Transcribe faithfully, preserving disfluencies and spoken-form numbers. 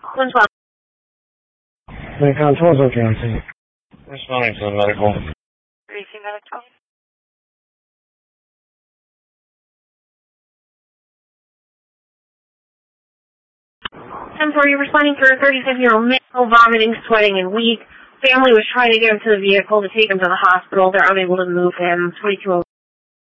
One twelve. Lincoln Tulsa County. Responding to the medical. Receiving medical. ten four, you're responding for a thirty-seven-year-old male, vomiting, sweating, and weak. Family was trying to get him to the vehicle to take him to the hospital. They're unable to move him. twenty-two